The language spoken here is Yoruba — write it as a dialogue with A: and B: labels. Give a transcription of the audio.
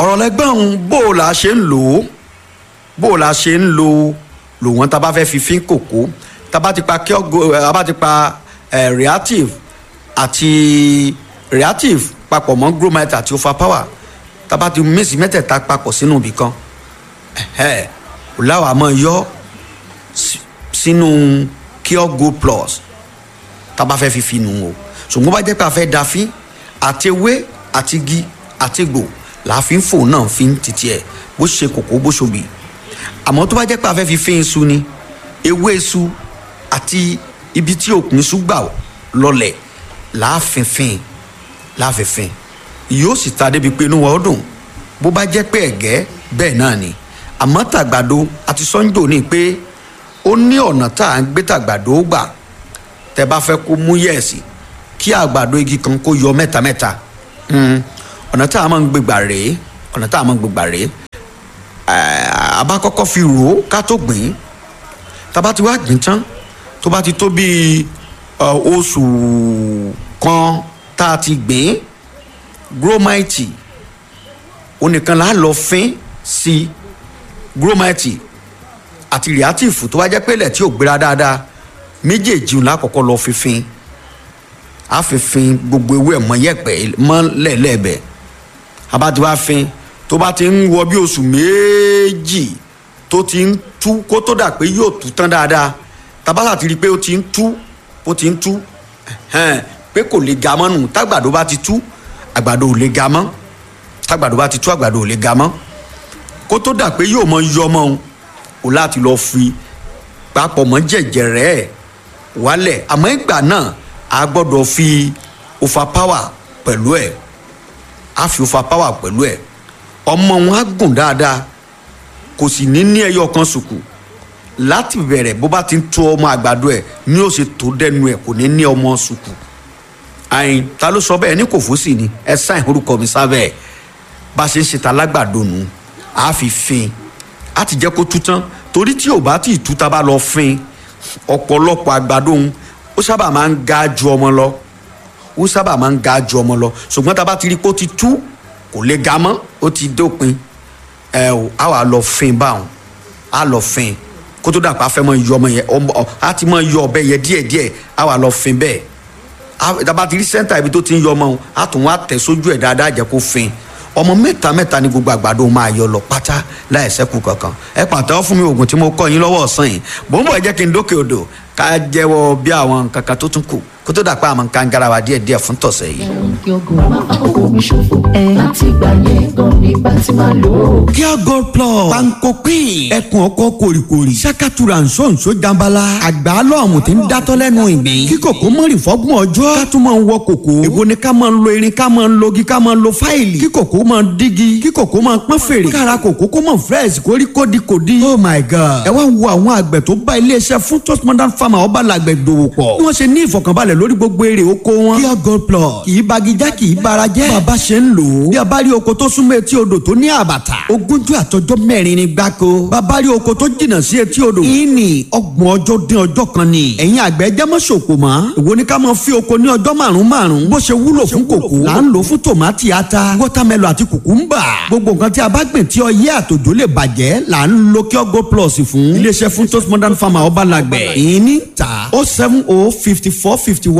A: ọ̀rọ̀ lẹ́gbẹ́ ọ̀hún bó o la ṣe ń lò ó bó o la ṣe ń lò wọ́n tá a bá fẹ́ fi fín kòkó tá a bá ti pa reactive àti reactive papọ̀ mọ́ gromite àti overpower tá a bá ti mísì mẹ́tẹ̀ẹ̀ta papọ̀ sínú ibì kan ọ̀làwà máa yọ sínú Cure Gold Plus tá a bá fẹ́ fi fi nù o ṣùgbọ́n bá jẹ́ pé a fẹ́ da fín àti ewé àti igi àti egbò láàfin fò náà fi ń titi ẹ̀ bó ṣe kòkó bó ṣobì àmọ́ tó bá jẹ́ pé a fẹ́ fi fín iṣu ni ewé iṣu àti ibi tí òkun iṣu gbà lọlẹ̀ láàfin yóò sì ta débi pé inú wa ó dùn bó bá jẹ́ pé ẹ̀gẹ́ bẹ́ẹ̀ náà ni àmọ́ tàgbàdo àti sọ́njò ní pé ó ní ọ̀nà tá à ń gbé tàgbàdo gbà tẹ́ bá fẹ́ kó mú yẹ̀ẹ̀sì kí àgbàdo igi kan kó yọ mẹ́ta ọ̀nà tá a máa ń gbégbà rèé a bá kọ́kọ́ fi rò ó ká tó gbìn tá a bá ti wá gbìn tán tó bá ti tó bíi oṣù kan tá a ti gbìn gromite onìkan là á lọ fín sí gromite àti reactive tó bá jẹ́ pé ilẹ̀ tí ò gbéra dáadáa méjèèjì ńlá kọ́kọ́ lọ fífín a fi fin gbogbo ewé mọ́ yẹ̀pẹ̀ mọ́ lẹ́ẹ̀lẹ́ẹ̀bẹ̀ a bá ti wá fin tó bá ti ń wọ bí oṣù méjì tó ti ń tú kó tó dà pé yóò tú tán dáadáa tabata ti rí i pé ó ti ń tú pé kò lè ga mọ́ nù tágbàdo bá ti tú àgbàdo ò lè ga mọ́ tágbàdo bá ti tú àgbàdo ò lè ga mọ́ kó tó dà pé yóò mọ yọ mọ́ o láti lọ fi papọ̀ mọ́ jẹ̀jẹ̀rẹ́ ẹ̀ wálẹ̀ àmọ́ ìgbà náà a gbọ́dọ̀ fi overpower pẹ̀lú ẹ̀ a fi overpower pẹ̀lú ẹ̀ ọmọ wọn á gùn dáadáa kò sì ní ẹyọ kan sùkù láti bẹ̀rẹ̀ bó bá ti ń tó ọmọ àgbàdo ẹ̀ ní ó ṣe tó dẹnu ẹ̀ kò ní ọmọ sùkù àyìn ta ló sọ bẹ́ẹ̀ ní kò fún sí ni ẹ sáìn orúkọ mi sábẹ́ ẹ̀ bá ṣe ń ṣe ta lágbàdo nù á fi fin á ti jẹ́ kó tú tán torí tí ò bá tí ì tú ta bá lọ fin ọ̀pọ̀lọpọ̀ àgbàdo ń ó sábà máa ń ga ju ọmọ lọ ṣùgbọ́n tá a bá ti rí pé ó ti tú kò lè ga mọ́ ó ti dópin á wà lọ fin báwọn á lọ fin kó tó dàpọ̀ afẹ́ mọ́ yọ ọmọ yẹn á ti mọ́ yọ ọbẹ̀ yẹn díẹ̀díẹ̀ á wà lọ fin bẹ́ẹ̀ tá a bá ti rí sẹ́ńtà ibi tó ti ń yọ ọmọ á tún wá tẹ̀ sójú ẹ̀ dáadáa jẹ́ kó fin ọmọ mẹ́ta ni gbogbo àgbàdo máa yọ lọ pátá láì ṣẹ́kù kankan ẹ pàtẹ́wọ́ fún mi oògùn tí mo kọ́ yín lọ́wọ́ ọ̀sán yìí bó ń bọ̀ ẹ jẹ́ kí n dókè odò ká jẹ́wọ́ bí àwọn kankan tó tún kù kó tó dà pé àwọn kan gara wa díẹ̀díẹ̀ fún tọ̀sẹ̀ yìí. Cure Gold Plus pankopin ẹkùn ọkọ kòrìkòrì ṣàkàtúrà nsọ́nsọ́ jambala àgbà lọ́ọ̀mù tí ń dátọ́ lẹ́nu ìgbín kí kòkó mọ́rì fọ́gbọ̀n ọjọ́ ká tún máa ń wọ kòkó èwo ni ká máa ń lo irin ká máa ń logi ká máa ń lo fáìlì kí kòkó máa ń dígi kí kòkó máa ń pọ́n fèrè kára kòkó kó máa ń fresh kórí kódikòdi. Oh my God ẹ wá wo àwọn àgbẹ̀ tó bá iléeṣẹ́ fún Toast Modern Farmer ọba làgbẹ̀ dòwò pọ̀ bí wọ́n ṣe ní ìfọ̀kànbalẹ̀ lórí gbogbo èrè oko wọn. Cure Gold Plus kì í bagijá kì í bara jẹ́. bàbá ṣe ń lò ó bí a bá rí oko tó súnmọ́ etí odò tó ní àbàtà ogúnjọ́ àtọjọ́ mẹ́rin ni gbáko. bàbá rí oko tó jìnnà sí etí odò ìní ọgbọ̀n ọjọ́ dín ọjọ́ kan ni. ẹ̀yin àgbẹ̀ jẹ́ mọ́ ṣòkò mọ́. èwo ni ká máa fi oko ní ọjọ́ márùn-ún bó ṣe wúlò fún kòkó là ń lò fún tòmátì ata wọ́támẹ́lò àti kùkúmbà. gbogbo nǹkan tí a bá gbìn tí ọyẹ́ àtòjò lè bàjẹ́ là ń lo Cure Gold Plus fún. iléeṣẹ́ fún Toast Modern Farmer ọba làgbẹ̀ ìní ta 070 54 51